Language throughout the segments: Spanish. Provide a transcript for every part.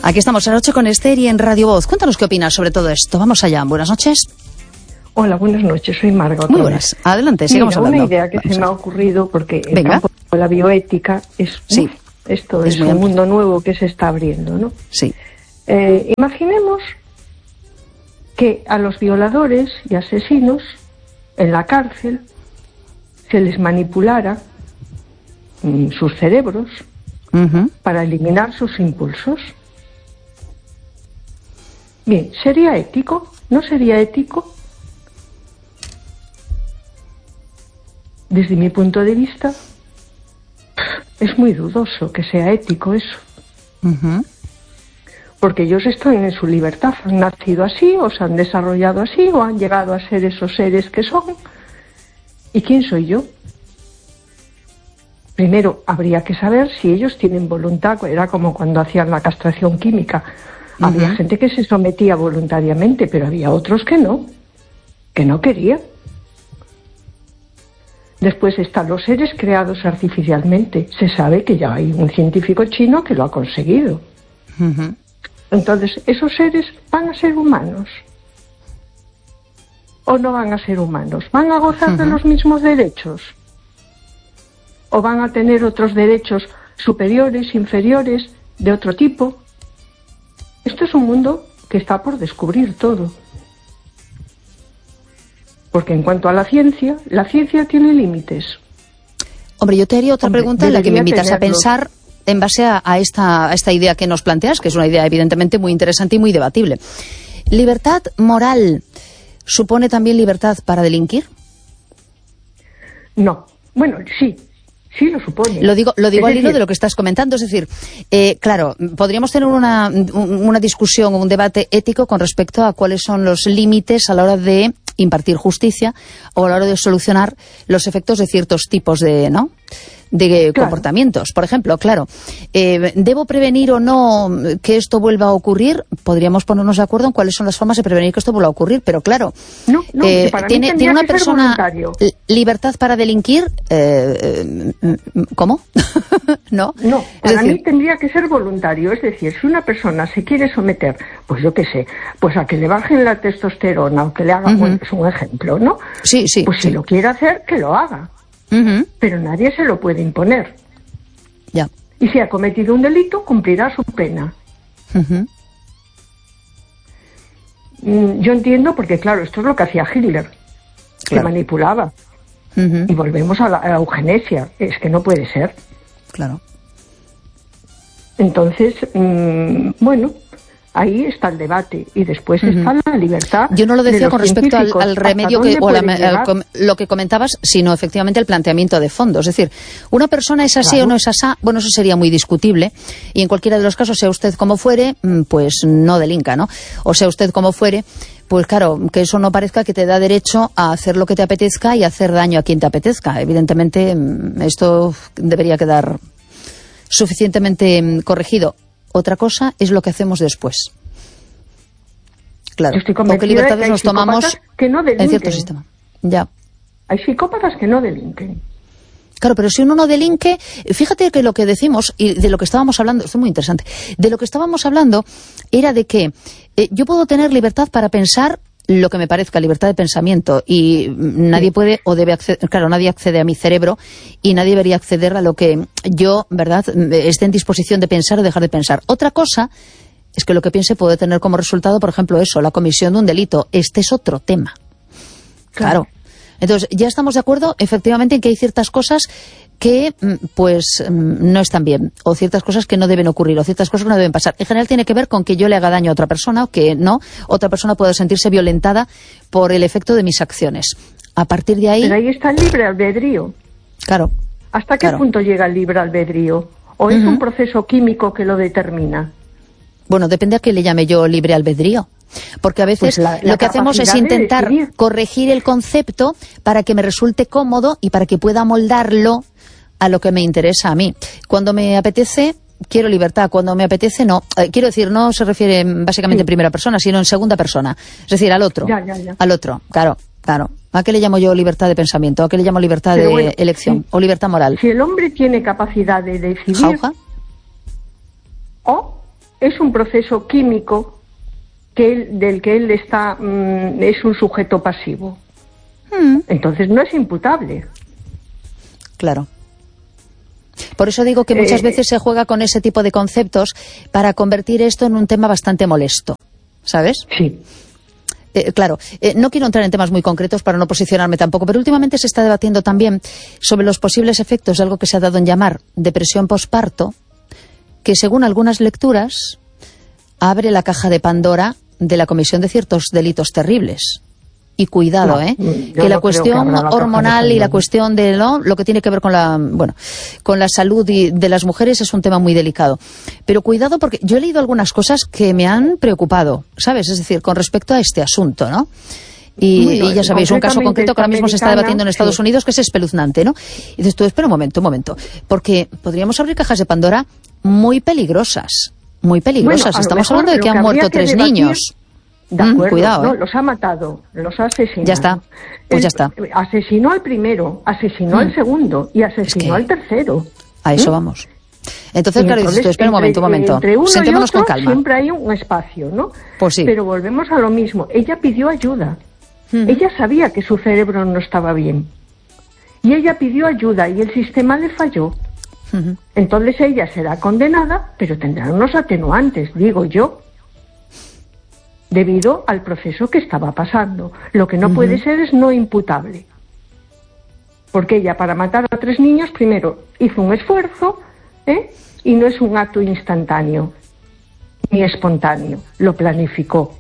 Aquí estamos a la noche con Esther y en Radio Voz. Cuéntanos qué opinas sobre todo esto. Vamos allá. Buenas noches. Hola, buenas noches. Soy Margot. Muy buenas. Adelante, sigamos hablando. Una idea que se me ha ocurrido, porque el campo de la bioética es... Sí. Esto es un mundo nuevo que se está abriendo, ¿no? Sí. Imaginemos que a los violadores y asesinos en la cárcel se les manipulara sus cerebros para eliminar sus impulsos. Bien, ¿sería ético? ¿No sería ético? Desde mi punto de vista, es muy dudoso que sea ético eso. Porque ellos están en su libertad, han nacido así, o se han desarrollado así, o han llegado a ser esos seres que son. ¿Y quién soy yo? Primero, habría que saber si ellos tienen voluntad. Era como cuando hacían la castración química. Había gente que se sometía voluntariamente, pero había otros que no querían. Después están los seres creados artificialmente. Se sabe que ya hay un científico chino que lo ha conseguido. Entonces, ¿esos seres van a ser humanos? ¿O no van a ser humanos? ¿Van a gozar de los mismos derechos? ¿O van a tener otros derechos superiores, inferiores, de otro tipo? Esto es un mundo que está por descubrir todo. Porque en cuanto a la ciencia tiene límites. Hombre, yo te haría otra pregunta en la que me invitas a pensar en base a esta idea que nos planteas, que es una idea evidentemente muy interesante y muy debatible. ¿Libertad moral supone también libertad para delinquir? No. Bueno, sí lo supone. Lo digo al hilo de lo que estás comentando. Es decir, claro, podríamos tener una discusión o un debate ético con respecto a cuáles son los límites a la hora de impartir justicia o a la hora de solucionar los efectos de ciertos tipos de comportamientos. Por ejemplo, claro, ¿debo prevenir o no que esto vuelva a ocurrir? Podríamos ponernos de acuerdo en cuáles son las formas de prevenir que esto vuelva a ocurrir, pero claro, ¿tiene una persona libertad para delinquir? ¿Cómo? ¿No? No, para mí tendría que ser voluntario. Es decir, si una persona se quiere someter, pues yo qué sé, pues a que le bajen la testosterona o que le hagan, bueno, es un ejemplo, ¿no? Sí. Pues si lo quiere hacer, que lo haga. Pero nadie se lo puede imponer. Ya. Y si ha cometido un delito, cumplirá su pena. Yo entiendo, porque claro, esto es lo que hacía Hitler, que manipulaba. Y volvemos a la eugenesia. Es que no puede ser. Claro. Entonces, bueno, ahí está el debate. Y después está la libertad. Yo no lo decía con respecto al remedio lo que comentabas, sino efectivamente el planteamiento de fondo. Es decir, ¿una persona es así o no es así? Bueno, eso sería muy discutible. Y en cualquiera de los casos, sea usted como fuere, pues no delinca, ¿no? O sea usted como fuere, pues claro, que eso no parezca que te da derecho a hacer lo que te apetezca y hacer daño a quien te apetezca. Evidentemente, esto debería quedar suficientemente corregido. Otra cosa es lo que hacemos después. Claro, con qué libertades nos tomamos en cierto sistema. Ya. Hay psicópatas que no delinquen. Claro, pero si uno no delinque, fíjate que lo que decimos y de lo que estábamos hablando, esto es muy interesante, de lo que estábamos hablando era de que yo puedo tener libertad para pensar lo que me parezca, libertad de pensamiento, y nadie puede o debe acceder, claro, nadie accede a mi cerebro y nadie debería acceder a lo que yo, ¿verdad?, esté en disposición de pensar o dejar de pensar. Otra cosa es que lo que piense puede tener como resultado, por ejemplo, eso, la comisión de un delito. Este es otro tema. Claro. Entonces, ya estamos de acuerdo, efectivamente, en que hay ciertas cosas que, pues, no están bien, o ciertas cosas que no deben ocurrir, o ciertas cosas que no deben pasar. En general tiene que ver con que yo le haga daño a otra persona, o que no, otra persona pueda sentirse violentada por el efecto de mis acciones. A partir de ahí... Pero ahí está el libre albedrío. Claro. ¿Hasta qué punto llega el libre albedrío? ¿O es un proceso químico que lo determina? Bueno, depende a qué le llame yo libre albedrío. Porque a veces pues lo que hacemos es intentar corregir el concepto para que me resulte cómodo y para que pueda moldarlo a lo que me interesa a mí. Cuando me apetece, quiero libertad. Cuando me apetece, no. Quiero decir, no se refiere básicamente en primera persona, sino en segunda persona. Es decir, al otro. Ya. Al otro, claro. ¿A qué le llamo yo libertad de pensamiento? ¿A qué le llamo libertad de elección? ¿O libertad moral? Si el hombre tiene capacidad de decidir... ¿Jauja? O es un proceso químico del que él está es un sujeto pasivo. Entonces no es imputable. Claro. Por eso digo que muchas veces se juega con ese tipo de conceptos para convertir esto en un tema bastante molesto, ¿sabes? Sí. Claro, no quiero entrar en temas muy concretos para no posicionarme tampoco, pero últimamente se está debatiendo también sobre los posibles efectos de algo que se ha dado en llamar depresión posparto, que según algunas lecturas abre la caja de Pandora de la comisión de ciertos delitos terribles. Y cuidado, que la cuestión hormonal y la cuestión de lo que tiene que ver con la salud de las mujeres es un tema muy delicado. Pero cuidado, porque yo he leído algunas cosas que me han preocupado, ¿sabes? Es decir, con respecto a este asunto, ¿no? Y ya sabéis, un caso concreto que ahora mismo se está debatiendo en Estados Unidos, que es espeluznante, ¿no? Y dices tú, espera un momento, porque podríamos abrir cajas de Pandora muy peligrosas. Muy peligrosas. Estamos hablando de que han muerto 3 niños. De acuerdo, cuidado, no, los ha matado, los ha asesinado. Ya está, pues ya está. Asesinó al primero, asesinó al segundo y asesinó al tercero. A eso vamos. Entonces, claro, dices tú, espera un momento. Sentémonos con calma. Siempre hay un espacio, ¿no? Pues sí. Pero volvemos a lo mismo. Ella pidió ayuda. Ella sabía que su cerebro no estaba bien. Y ella pidió ayuda y el sistema le falló. Entonces ella será condenada, pero tendrá unos atenuantes, digo yo, debido al proceso que estaba pasando. Lo que no puede ser es no imputable. Porque ella, para matar a 3 niños, primero hizo un esfuerzo, y no es un acto instantáneo ni espontáneo, lo planificó.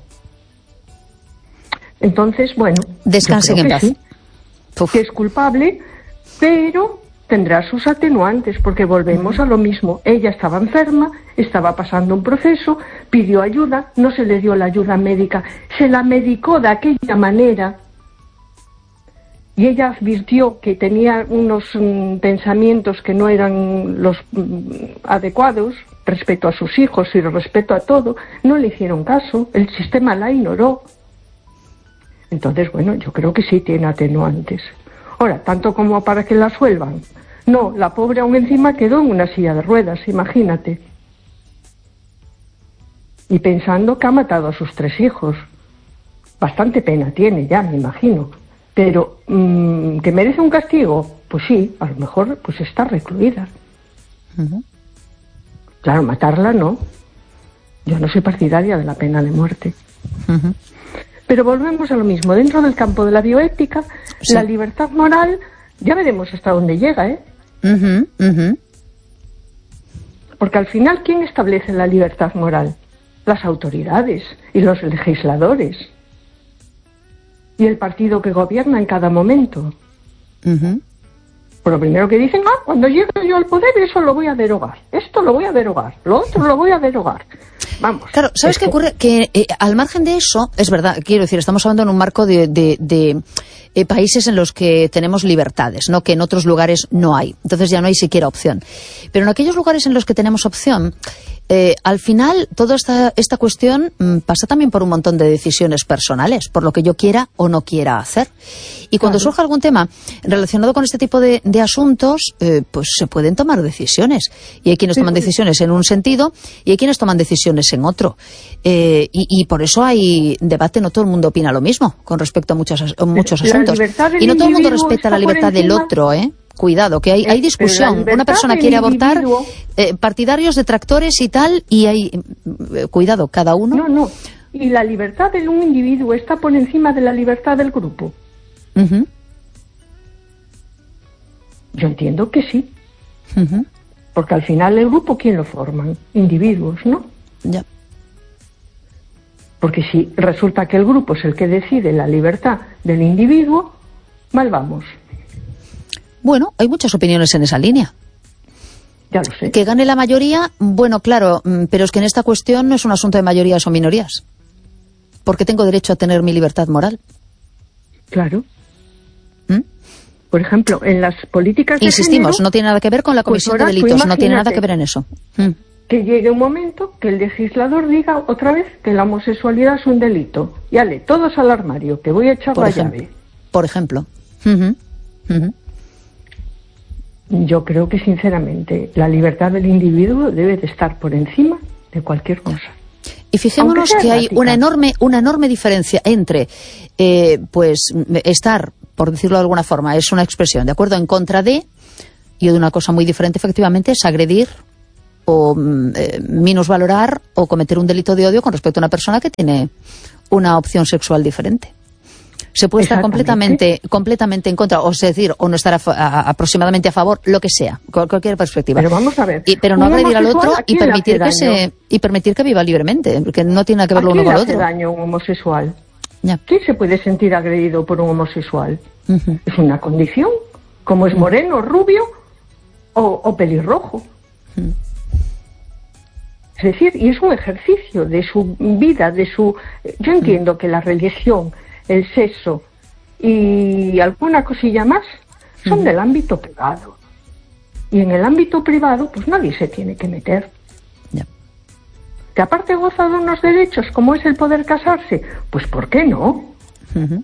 Entonces, bueno, descansen en paz. Sí, que es culpable, pero tendrá sus atenuantes, porque volvemos a lo mismo. Ella estaba enferma, estaba pasando un proceso, pidió ayuda, no se le dio la ayuda médica, se la medicó de aquella manera, y ella advirtió que tenía unos pensamientos que no eran los adecuados respecto a sus hijos y respecto a todo. No le hicieron caso, el sistema la ignoró. Entonces, bueno, yo creo que sí tiene atenuantes. Ahora, tanto como para que la suelvan. No, la pobre aún encima quedó en una silla de ruedas, imagínate. Y pensando que ha matado a sus 3 hijos. Bastante pena tiene ya, me imagino. Pero, ¿que merece un castigo? Pues sí, a lo mejor pues está recluida. Claro, matarla no. Yo no soy partidaria de la pena de muerte. Pero volvemos a lo mismo. Dentro del campo de la bioética, sí, la libertad moral, ya veremos hasta dónde llega, Porque al final, ¿quién establece la libertad moral? Las autoridades y los legisladores. Y el partido que gobierna en cada momento. Por lo primero que dicen, cuando llegue yo al poder, eso lo voy a derogar. Esto lo voy a derogar. Lo otro lo voy a derogar. Vamos. Claro, ¿sabes qué ocurre? Que al margen de eso, es verdad, quiero decir, estamos hablando en un marco de países en los que tenemos libertades, ¿no? Que en otros lugares no hay. Entonces ya no hay siquiera opción. Pero en aquellos lugares en los que tenemos opción, al final toda esta cuestión pasa también por un montón de decisiones personales, por lo que yo quiera o no quiera hacer. Y cuando surja algún tema relacionado con este tipo de asuntos, pues se pueden tomar decisiones. Y hay quienes toman decisiones en un sentido y hay quienes toman decisiones en otro. Y por eso hay debate, no todo el mundo opina lo mismo con respecto a muchos asuntos. Y no todo el mundo respeta la libertad del otro, Cuidado, que hay discusión. Una persona quiere abortar, partidarios, detractores y tal, y hay... cuidado, cada uno... No. Y la libertad de un individuo está por encima de la libertad del grupo. Yo entiendo que sí. Porque al final el grupo, ¿quién lo forman? Individuos, ¿no? Ya. Porque si resulta que el grupo es el que decide la libertad del individuo, mal vamos. Bueno, hay muchas opiniones en esa línea. Ya lo sé. Que gane la mayoría, bueno, claro, pero es que en esta cuestión no es un asunto de mayorías o minorías. Porque tengo derecho a tener mi libertad moral. Claro. Por ejemplo, en las políticas de insistimos, género, no tiene nada que ver con la comisión de delitos, no tiene nada que ver en eso. Que llegue un momento que el legislador diga otra vez que la homosexualidad es un delito. Y ale, todos al armario, que voy a echar la llave. Por ejemplo. Yo creo que, sinceramente, la libertad del individuo debe de estar por encima de cualquier cosa. Y fijémonos que hay una enorme diferencia entre, pues, estar, por decirlo de alguna forma, es una expresión, ¿de acuerdo?, en contra de, y de una cosa muy diferente, efectivamente, es agredir o minusvalorar o cometer un delito de odio con respecto a una persona que tiene una opción sexual diferente. Se puede estar completamente en contra, o es decir, o no estar aproximadamente a favor, lo que sea, cualquier perspectiva. Pero vamos a ver. Pero no agredir al otro y permitir que viva libremente, porque no tiene nada que ver lo uno con lo otro. ¿A quién le hace daño un homosexual? Ya. ¿Quién se puede sentir agredido por un homosexual? Uh-huh. Es una condición, como es moreno, rubio o pelirrojo. Uh-huh. Es decir, y es un ejercicio de su vida, Yo entiendo que la religión, el sexo y alguna cosilla más son del ámbito privado. Y en el ámbito privado, pues nadie se tiene que meter. Yeah. Que aparte goza de unos derechos, como es el poder casarse, pues ¿por qué no? Uh-huh.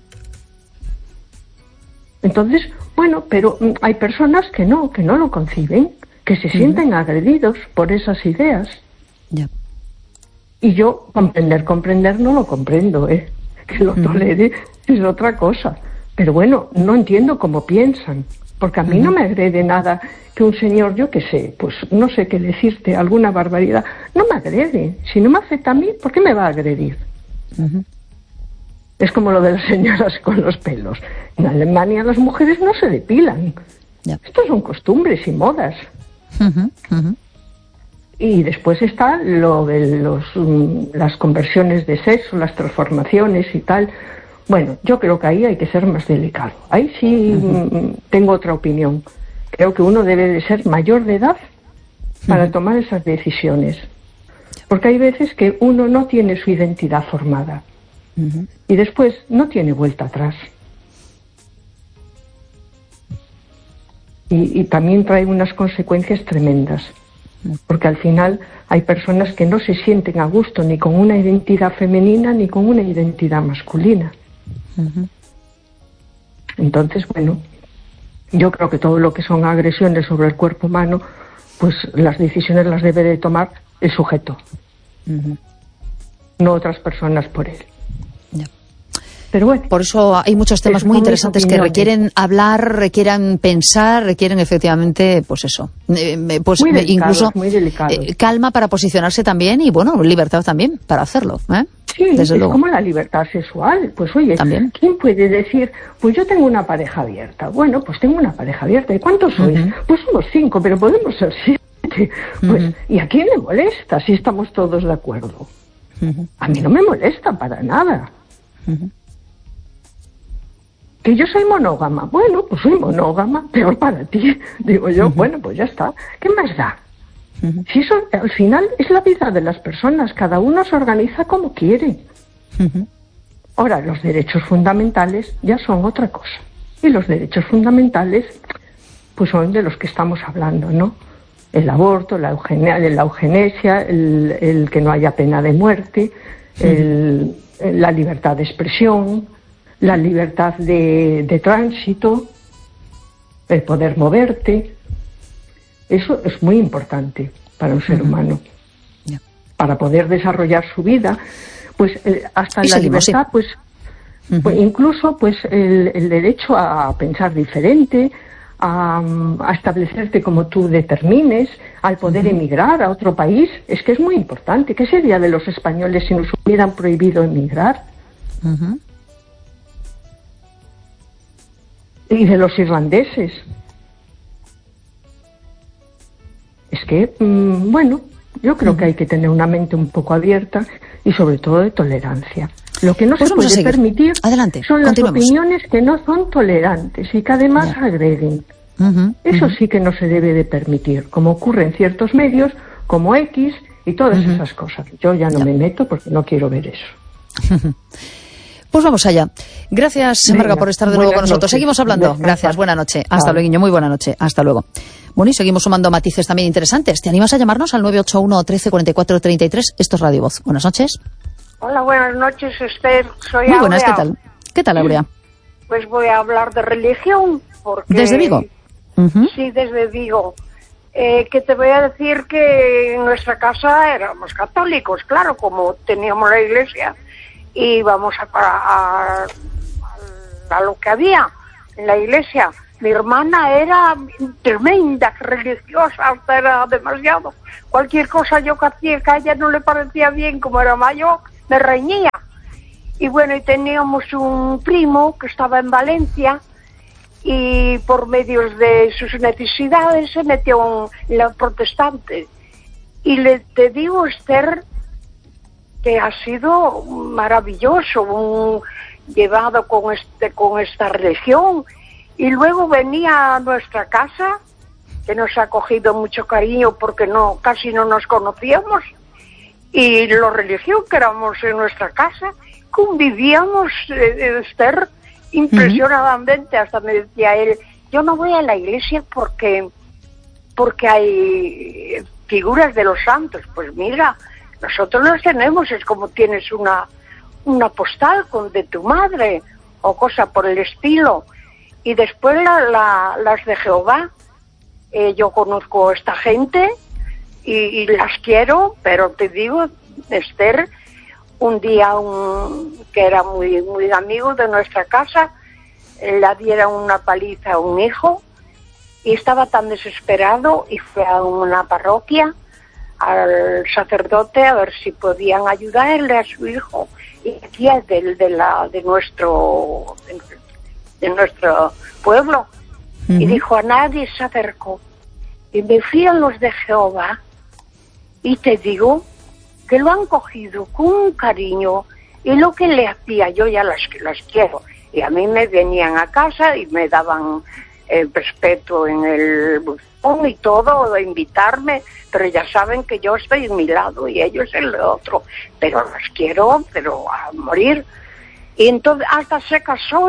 Entonces, bueno, pero hay personas que no lo conciben, que se sienten agredidos por esas ideas. Yeah. Y yo comprender no lo comprendo, que lo tolere es otra cosa. Pero bueno, no entiendo cómo piensan, porque a mí no me agrede nada que un señor, yo qué sé, pues no sé qué decirte, alguna barbaridad, no me agrede. Si no me afecta a mí, ¿por qué me va a agredir? Uh-huh. Es como lo de las señoras con los pelos. En Alemania las mujeres no se depilan. Yeah. Estas son costumbres y modas. Uh-huh. Uh-huh. Y después está lo de las conversiones de sexo, las transformaciones y tal. Bueno, yo creo que ahí hay que ser más delicado. Ahí sí tengo otra opinión. Creo que uno debe de ser mayor de edad para tomar esas decisiones. Porque hay veces que uno no tiene su identidad formada. Y después no tiene vuelta atrás. Y también trae unas consecuencias tremendas. Porque al final hay personas que no se sienten a gusto ni con una identidad femenina ni con una identidad masculina. Uh-huh. Entonces, bueno, yo creo que todo lo que son agresiones sobre el cuerpo humano, pues las decisiones las debe de tomar el sujeto, uh-huh, no otras personas por él. Yeah. Pero bueno, por eso hay muchos temas muy interesantes que requieren hablar, requieren pensar, requieren efectivamente, pues eso, pues muy delicados, incluso muy delicados. Calma para posicionarse también y bueno, libertad también para hacerlo. Sí, desde es luego. Como la libertad sexual. Pues oye, ¿también? ¿Quién puede decir, pues yo tengo una pareja abierta? Bueno, pues tengo una pareja abierta. ¿Y cuántos sois? Uh-huh. Pues somos 5, pero podemos ser 7. Pues, uh-huh. ¿Y a quién le molesta si estamos todos de acuerdo? Uh-huh. A mí no me molesta para nada. Uh-huh. Que yo soy monógama. Bueno, pues soy monógama, peor para ti. Digo yo, uh-huh, bueno, pues ya está. ¿Qué más da? Uh-huh. Si eso al final es la vida de las personas, cada uno se organiza como quiere. Uh-huh. Ahora, los derechos fundamentales ya son otra cosa. Y los derechos fundamentales, pues son de los que estamos hablando, ¿no? El aborto, la eugenesia, el que no haya pena de muerte, uh-huh, la libertad de expresión, la libertad de tránsito, el poder moverte. Eso es muy importante para un ser humano. Yeah. Para poder desarrollar su vida, pues hasta la libertad, pues, uh-huh, pues incluso pues el derecho a pensar diferente, a establecerte como tú determines, al poder uh-huh, emigrar a otro país. Es que es muy importante. ¿Qué sería de los españoles si nos hubieran prohibido emigrar? Uh-huh. Y de los irlandeses. Es que, bueno, yo creo que hay que tener una mente un poco abierta y sobre todo de tolerancia. Lo que no se puede permitir son las opiniones que no son tolerantes y que además agreden. Uh-huh, eso sí que no se debe de permitir, como ocurre en ciertos medios, como X y todas uh-huh, esas cosas. Yo ya no me meto porque no quiero ver eso. Pues vamos allá. Gracias, Marga, por estar de nuevo con nosotros. Noches. Seguimos hablando. Gracias, buena noche. Hasta luego, muy buena noche. Hasta luego. Bueno, y seguimos sumando matices también interesantes. ¿Te animas a llamarnos al 981 13 44 33? Esto es Radio Voz. Buenas noches. Hola, buenas noches, Esther. Soy muy buenas, Aurea. ¿Qué tal? ¿Qué tal, Aurea? Pues voy a hablar de religión, porque... ¿Desde Vigo? Uh-huh. Sí, desde Vigo. Que te voy a decir que en nuestra casa éramos católicos, claro, como teníamos la iglesia, y íbamos a lo que había en la iglesia. Mi hermana era tremenda religiosa, hasta era demasiado. Cualquier cosa yo que hacía que a ella no le parecía bien, como era mayor, me reñía. Y bueno, y teníamos un primo que estaba en Valencia, y por medio de sus necesidades se metió en la protestante. Y te digo, Esther, que ha sido maravilloso, llevado con esta religión. Y luego venía a nuestra casa, que nos ha cogido mucho cariño porque casi no nos conocíamos, y la religión que éramos en nuestra casa, convivíamos, Esther, impresionadamente. Hasta me decía él, yo no voy a la iglesia porque hay figuras de los santos. Pues mira, nosotros los tenemos, es como tienes una postal de tu madre o cosa por el estilo. Y después las de Jehová, yo conozco a esta gente y las quiero, pero te digo, Esther, un día que era muy, muy amigo de nuestra casa, le dieron una paliza a un hijo y estaba tan desesperado y fue a una parroquia, al sacerdote, a ver si podían ayudarle a su hijo. Y aquí es de nuestro pueblo. Y dijo, a nadie se acercó. Y me fui a los de Jehová y te digo que lo han cogido con un cariño, y lo que le hacía, yo ya las quiero, y a mí me venían a casa y me daban el respeto en el buzón y todo, de invitarme, pero ya saben que yo estoy en mi lado y ellos en el otro, pero las quiero, pero a morir. Y entonces hasta se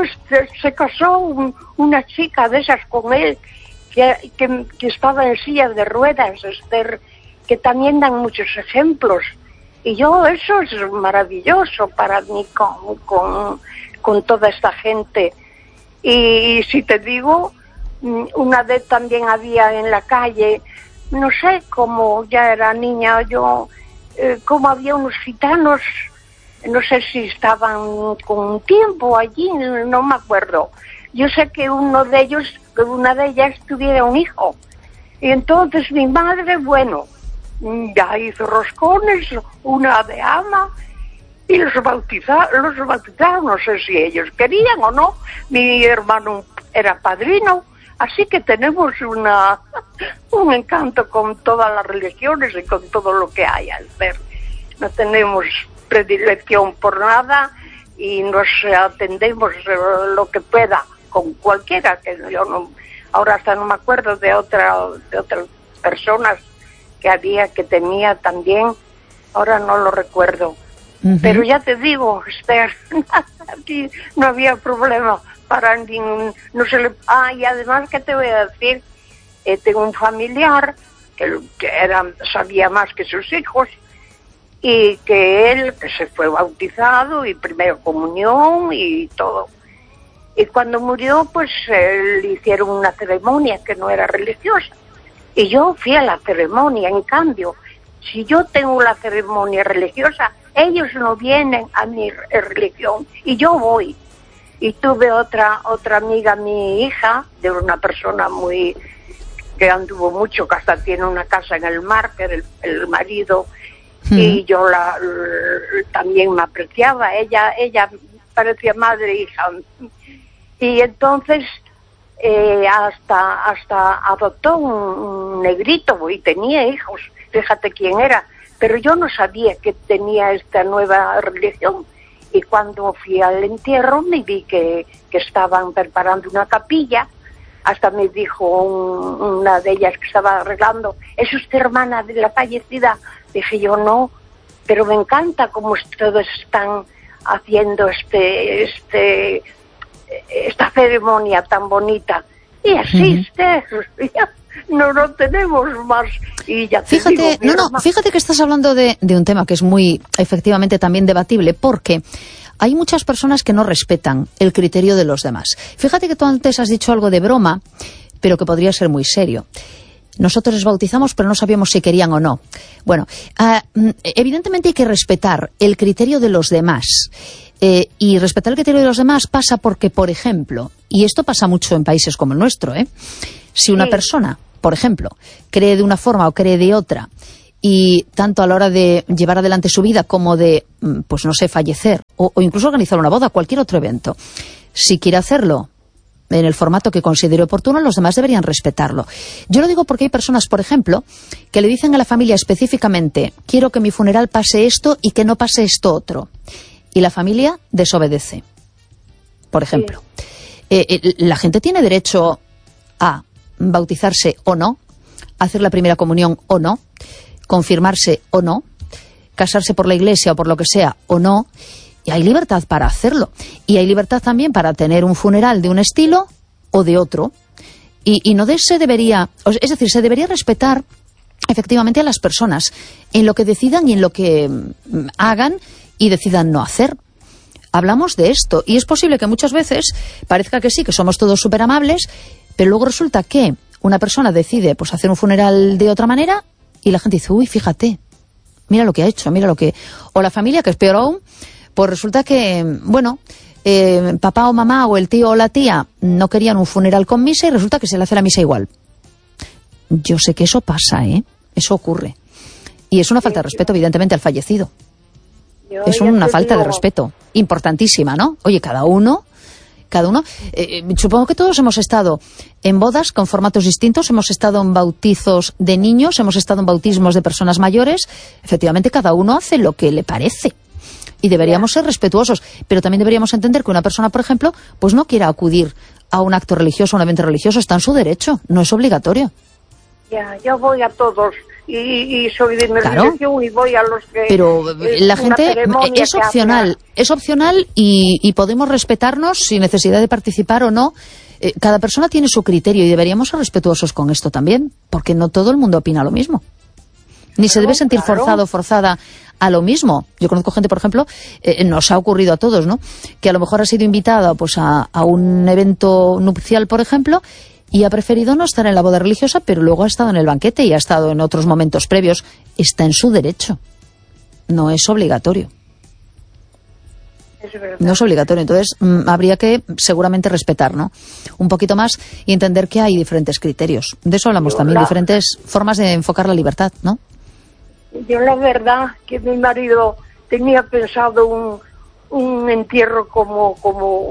casó una chica de esas con él, que estaba en silla de ruedas, Esther, que también dan muchos ejemplos. Y eso es maravilloso para mí con toda esta gente. Y si te digo, una vez también había en la calle, no sé, como ya era niña yo, como había unos gitanos, no sé si estaban con un tiempo allí, no me acuerdo. Yo sé que una de ellas tuviera un hijo. Y entonces mi madre, bueno, ya hizo roscones, una de ama, y los bautizaron, no sé si ellos querían o no. Mi hermano era padrino, así que tenemos un encanto con todas las religiones y con todo lo que hay al ver. No tenemos predilección por nada y nos atendemos lo que pueda con cualquiera, que yo no, ahora hasta no me acuerdo de otras personas que tenía también, ahora no lo recuerdo. Pero ya te digo, Esther, aquí no había problema para ningún, y además, ¿qué te voy a decir? Tengo un familiar que sabía más que sus hijos, y que él se fue bautizado y primero comunión y todo. Y cuando murió, pues le hicieron una ceremonia que no era religiosa. Y yo fui a la ceremonia. En cambio, si yo tengo la ceremonia religiosa, ellos no vienen a mi religión y yo voy. Y tuve otra amiga, mi hija, de una persona que anduvo mucho, que hasta tiene una casa en el mar, que era el marido, y yo también me apreciaba. Ella parecía madre e hija. Y entonces hasta adoptó un negrito y tenía hijos, fíjate quién era, pero yo no sabía que tenía esta nueva religión. Y cuando fui al entierro me vi que estaban preparando una capilla. Hasta me dijo una de ellas que estaba arreglando, ¿es usted hermana de la fallecida? Dije yo, no, pero me encanta cómo todos están haciendo esta ceremonia tan bonita. Y así no tenemos más. Y ya te digo, fíjate que estás hablando de un tema que es muy, efectivamente, también debatible, porque hay muchas personas que no respetan el criterio de los demás. Fíjate que tú antes has dicho algo de broma, pero que podría ser muy serio. Nosotros les bautizamos, pero no sabíamos si querían o no. Bueno, evidentemente hay que respetar el criterio de los demás. Y respetar el criterio de los demás pasa porque, por ejemplo, y esto pasa mucho en países como el nuestro, si una persona, por ejemplo, cree de una forma o cree de otra, y tanto a la hora de llevar adelante su vida como de, pues no sé, fallecer, o incluso organizar una boda, cualquier otro evento, si quiere hacerlo en el formato que considere oportuno, los demás deberían respetarlo. Yo lo digo porque hay personas, por ejemplo, que le dicen a la familia específicamente: quiero que mi funeral pase esto y que no pase esto otro. Y la familia desobedece, por ejemplo. La gente tiene derecho a bautizarse o no, hacer la primera comunión o no, confirmarse o no, casarse por la iglesia o por lo que sea o no, y hay libertad para hacerlo. Y hay libertad también para tener un funeral de un estilo o de otro. Y no se debería, es decir, se debería respetar efectivamente a las personas en lo que decidan y en lo que hagan y decidan no hacer. Hablamos de esto y es posible que muchas veces parezca que sí, que somos todos súper amables, pero luego resulta que una persona decide pues hacer un funeral de otra manera y la gente dice: uy, fíjate, mira lo que ha hecho, mira lo que... O la familia, que es peor aún, pues resulta que, bueno, papá o mamá o el tío o la tía no querían un funeral con misa y resulta que se le hace la misa igual. Yo sé que eso pasa, eso ocurre. Y es una falta de respeto, evidentemente, al fallecido. Es una falta de respeto importantísima, ¿no? Oye, cada uno, supongo que todos hemos estado en bodas con formatos distintos, hemos estado en bautizos de niños, hemos estado en bautismos de personas mayores. Efectivamente, cada uno hace lo que le parece y deberíamos ser respetuosos, pero también deberíamos entender que una persona, por ejemplo, pues no quiera acudir a un acto religioso, a un evento religioso, está en su derecho, no es obligatorio. Ya, yo voy a todos y soy de mi religión y voy a los que... Pero la gente es opcional y podemos respetarnos sin necesidad de participar o no. Cada persona tiene su criterio y deberíamos ser respetuosos con esto también, porque no todo el mundo opina lo mismo. Ni se debe sentir forzado o forzada a lo mismo. Yo conozco gente, por ejemplo, nos ha ocurrido a todos, ¿no?, que a lo mejor ha sido invitada pues a un evento nupcial, por ejemplo, y ha preferido no estar en la boda religiosa, pero luego ha estado en el banquete y ha estado en otros momentos previos. Está en su derecho. No es obligatorio. Es verdad. No es obligatorio. Entonces, habría que seguramente respetar, ¿no?, un poquito más y entender que hay diferentes criterios. De eso hablamos también, diferentes formas de enfocar la libertad, ¿no? Yo la verdad que mi marido tenía pensado un entierro como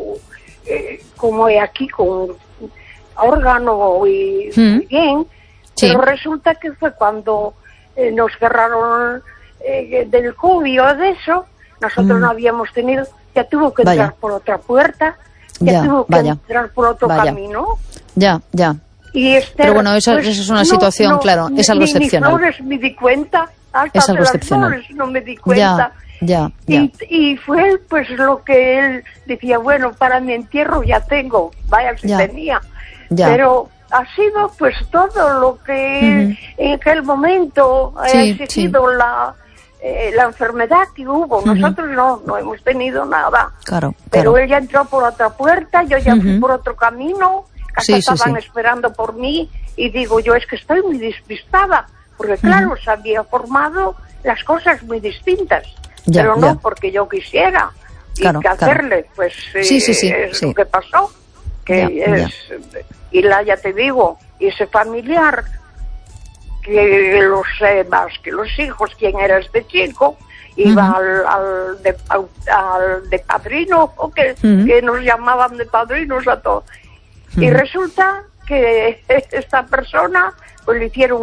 aquí, con órgano y muy bien, sí. Pero resulta que fue cuando nos cerraron del COVID o de eso, nosotros no habíamos tenido, ya tuvo que entrar por otra puerta, tuvo que entrar por otro camino. Ya. Y pero bueno, eso es una situación, claro, es algo excepcional. Ni flores me di cuenta, hasta es algo de excepcional. Las flores no me di cuenta. Ya. Y fue pues lo que él decía: bueno, para mi entierro ya tengo, vaya si tenía. Pero ha sido pues todo lo que en aquel momento ha exigido la enfermedad que hubo. Nosotros no hemos tenido nada. Claro. Pero él ya entró por otra puerta, yo ya fui por otro camino, estaban esperando por mí, y digo yo, es que estoy muy despistada, porque claro, se había formado las cosas muy distintas, pero no porque yo quisiera. Y que hacerle, pues es lo que pasó, que y ya te digo, ese familiar, que lo sé más que los hijos, quién era este chico, iba al de padrino, o que nos llamaban de padrinos a todos. Y resulta que esta persona pues le hicieron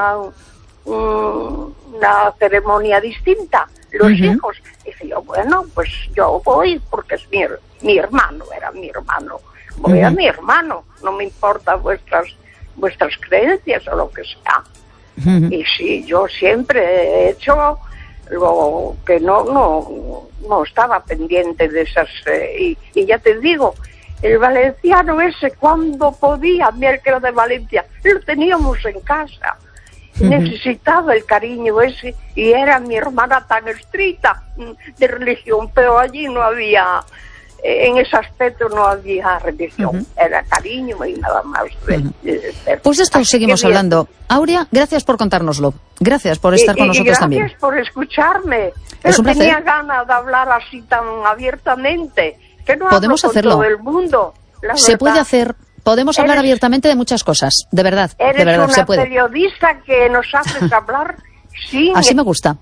una ceremonia distinta, los hijos. Y dije yo, bueno, pues yo voy porque es mi hermano, era mi hermano. Voy a mi hermano, no me importa vuestras creencias o lo que sea. Y sí, yo siempre he hecho lo que no estaba pendiente de esas... y ya te digo, el valenciano ese, cuando podía, miércoles de Valencia, lo teníamos en casa. Necesitaba el cariño ese, y era mi hermana tan estricta de religión, pero allí no había en ese aspecto no había religión, era cariño y nada más. Pues de esto seguimos hablando. Aurea, gracias por contárnoslo. Gracias por estar con nosotros también. Gracias por escucharme. Es un placer. Tenía ganas de hablar así tan abiertamente, que no podemos hablo con hacerlo. todo el mundo. Se puede hacer. Podemos hablar abiertamente de muchas cosas, de verdad, se puede. Eres una periodista que nos haces hablar sin... Así me gusta.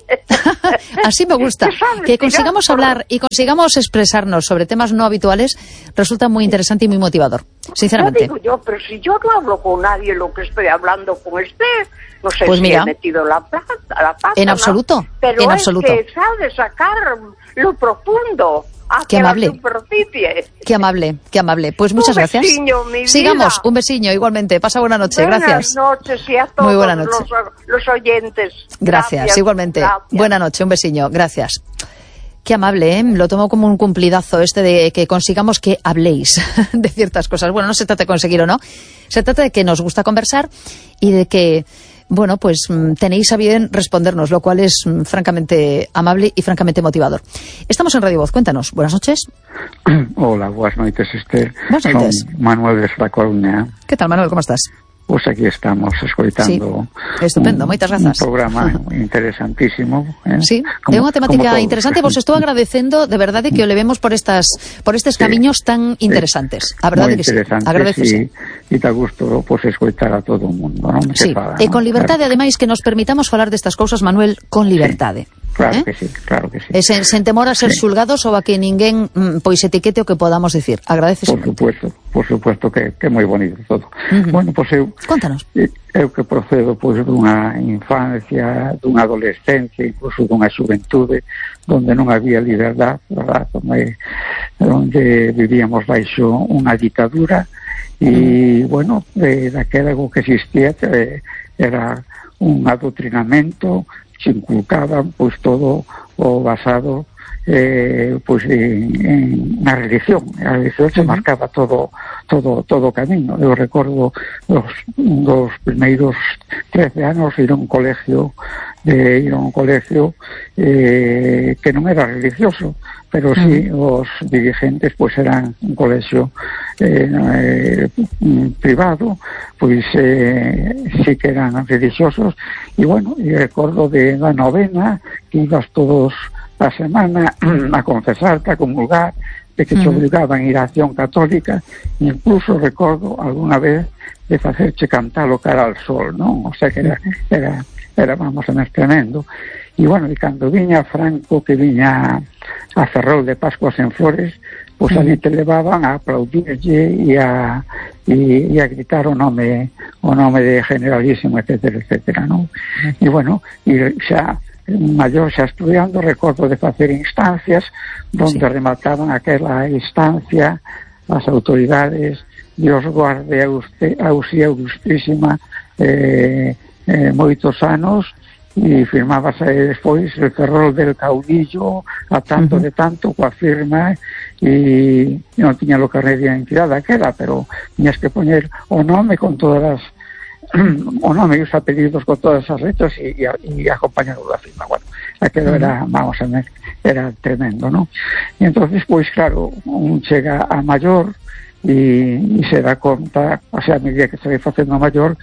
Así me gusta. Que consigamos hablar y consigamos expresarnos sobre temas no habituales resulta muy interesante y muy motivador, sinceramente. No digo yo, pero si yo no hablo con nadie lo que estoy hablando con usted, no sé pues si mira, he metido la pata. En absoluto, ¿no? Pero en es absoluto. Que sabe sacar lo profundo. Qué amable. Qué amable, qué amable. Pues muchas gracias. Sigamos, un besiño igualmente. Pasa buena noche, gracias. Buenas noches y a todos. Muy buena noche. Los oyentes. Gracias, igualmente. Gracias. Buena noche, un besiño, gracias. Qué amable, ¿eh? Lo tomo como un cumplidazo de que consigamos que habléis de ciertas cosas. Bueno, no se trata de conseguir o no, se trata de que nos gusta conversar y de que, bueno, pues tenéis a bien respondernos, lo cual es francamente amable y francamente motivador. Estamos en Radio Voz, cuéntanos. Buenas noches. Hola, buenas noches, Esther. Buenas noches. Son Manuel de La Coruña. ¿Qué tal, Manuel? ¿Cómo estás? Pues aquí estamos, escoitando estupendo, moitas grazas. Un programa interesantísimo. Sí, é unha temática interesante, vos estou agradecendo de verdade que o levemos por estes camiños tan interesantes. A verdade que sí, agradecese. E dá gusto pues, escoitar a todo o mundo, non? Sí, e con liberdade, ademais, que nos permitamos falar destas cousas, Manuel, con liberdade. Claro que sí, claro que sí. E sen temor a ser xulgados ou a que ninguén pois etiquete o que podamos decir. Agradecese. Por supuesto que é moi bonito todo. Bueno, pois contanos. Eu que procedo pois dunha infancia, dunha adolescencia, incluso dunha xuventude onde non había liberdade, verdad? Onde vivíamos baixo unha ditadura e, bueno, daquela algo que existía era un adoctrinamento, se inculcaban pois todo o basado pois na religión. A religión se marcaba todo o camiño. Eu recordo dos primeiros 13 anos ir a un colegio que non era religioso, pero sí os dirigentes pois eran un colegio privado, pois sí que eran religiosos, e bueno, e recordo de la novena que ibas todos a semana a confesarte, a comulgar, de que te obligaban a ir a acción católica, e incluso recordo alguna vez de facerche cantar o cara al sol, non? O sea que era vamos a ver, tremendo. E bueno, e cando viña Franco, que viña a Ferrol de Pascuas en Flores, pois ali te levaban a aplaudirlle e a gritar o nome de Generalísimo, etcétera, etcétera, non? E bueno, e xa maior xa estudiando, recordo de facer instancias donde remataban aquela instancia as autoridades Dios guarde a Usía Augustísima moitos anos, e firmabas despois el Ferrol del Caudillo a tanto de tanto coa firma, e non tiña o carné de identidade aquela, pero tiñas que poñer o nome con todas as o nome e os apelidos con todas as letras e acompañado da firma. Bueno, aquilo era, vamos a ver, era tremendo, ¿no? E entonces, pois claro, un chega a maior e se dá conta, o sea, a medida que se vai facendo maior,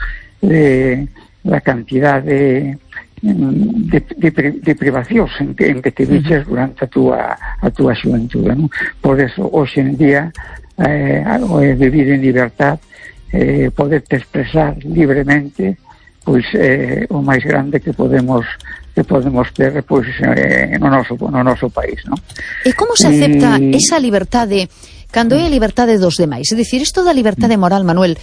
da cantidad de privacións en que te viches durante a túa xuventude, ¿no? Por eso, hoxe en día, vivir en libertad, poderte expresar libremente, pois o máis grande que podemos ter pois no noso país, non? E como se acepta esa liberdade cando é a liberdade dos demais? É dicir, isto da liberdade moral, Manuel,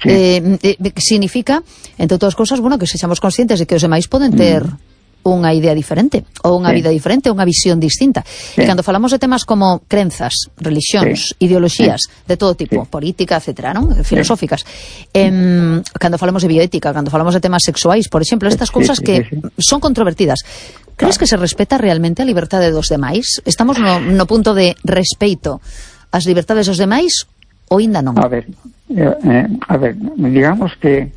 significa, entre outras cousas, bueno, que sexamos conscientes de que os demais poden ter unha idea diferente, ou unha vida diferente, unha visión distinta. E cando falamos de temas como crenzas, religións, ideoloxías de todo tipo, política, etcétera, non? Filosóficas. Cando falamos de bioética, cando falamos de temas sexuais, por exemplo, estas cousas que son controvertidas. Crees que se respeta realmente a liberdade dos demais? Estamos no punto de respeito ás liberdades dos demais ou ainda non? A ver, digamos que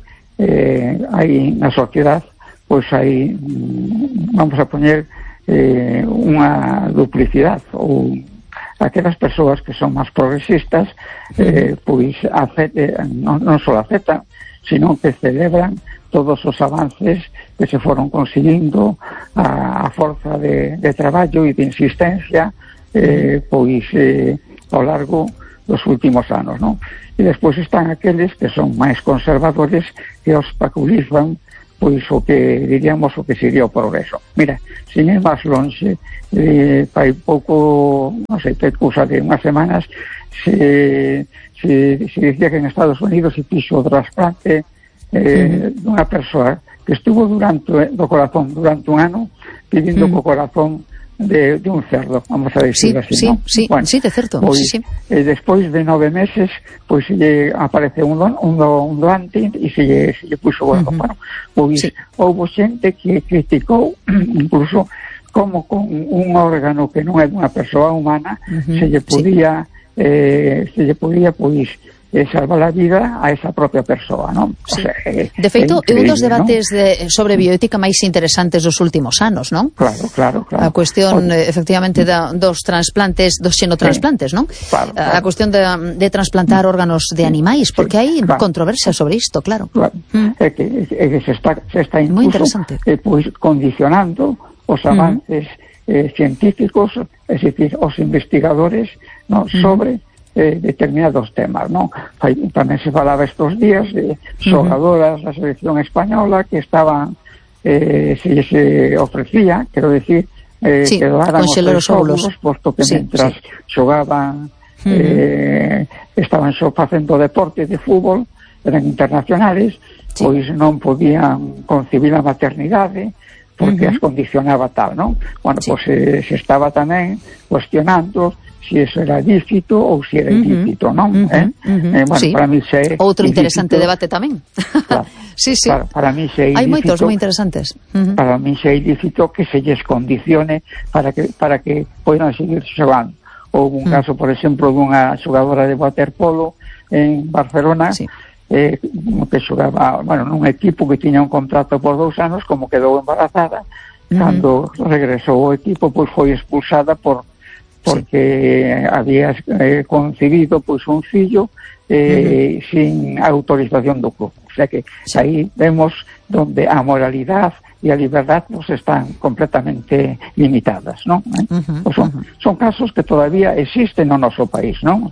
hai na sociedade, pois hai, vamos a poñer unha duplicidade, ou aquelas persoas que son máis progresistas pois non só aceptan, sino que celebran todos os avances que se foron conseguindo a forza de traballo e de insistencia pois ao largo dos últimos anos, non? E despois están aqueles que son máis conservadores que obstaculizan pois o que diríamos o que sería o progreso. Mira, sin ir máis longe, fai pouco, non sei, cousa de unhas semanas, se dicía que en Estados Unidos se fixo o trasplante dunha persoa que estuvo do corazón durante un ano pidindo co corazón de un cerdo, vamos a decir así, ¿no? Bueno, sí, de certo. Pois, despois de 9 meses, pois lle apareceu un doante e se lle puxo o corazón. Pois houve xente que criticou incluso como con un órgano que non é dunha persoa humana se lle podía pois salvar a vida a esa propia persoa, non? O sea, de feito, é un dos debates sobre bioética máis interesantes dos últimos anos, non? Claro. A cuestión, efectivamente, dos transplantes, dos xenotransplantes, non? Claro. A cuestión de transplantar órganos de animais, porque hai controversia sobre isto, claro. É que se está incluso pois condicionando os avances científicos, é dicir, os investigadores, non, sobre determinados temas, non? Tamén se falaba estos días de xogadoras da selección española que estaban se ofrecía, quero decir, que doaran os seus óvulos, posto que mentras xogaban estaban facendo deporte de fútbol, eran internacionales, pois non podían concebir a maternidade porque as condicionaba tal, non? Bueno, pois se estaba tamén cuestionando si eso era lícito ou si era ilícito, non? Bueno, para mí se outro interesante debate tamén. Claro, claro, para mí se hai moitos moi interesantes. Para mí se é ilícito que se lles condicione para que poidan seguir xogando. Houve un caso, por exemplo, dunha xogadora de waterpolo en Barcelona que xogaba, bueno, nun equipo que tiña un contrato por 2 anos, como quedou embarazada, cando regresou ao equipo, pois foi expulsada porque había concebido pois un fillo sin autorización do club. O sea que aí vemos donde a moralidade e a liberdade nos están completamente limitadas, non? Son casos que todavía existen no noso país, non?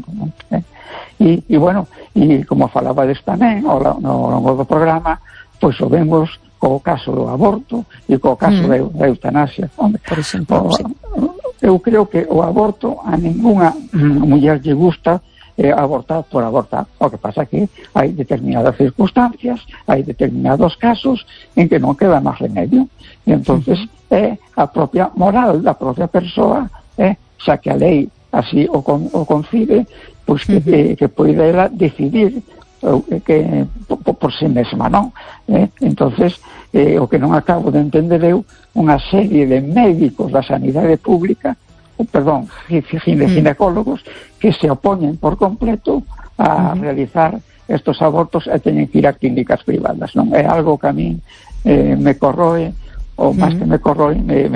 E bueno, e como falabades tamén no longo do programa, pois o vemos co caso do aborto e co caso da eutanasia. Por exemplo, eu creo que o aborto a ninguna muller lle gusta abortar por abortar. O que pasa que hai determinadas circunstancias, hai determinados casos en que non queda máis remedio. E entonces é a propia moral da propia persoa, xa que a lei así o concibe, pois que poida ela decidir que por si mesma, non? Entonces, o que non acabo de entender eu, unha serie de médicos da sanidade pública, ginecólogos, que se opoñen por completo a realizar estos abortos e teñen que ir a clínicas privadas, non? É algo que a mí me corroe, ou máis que me corroe,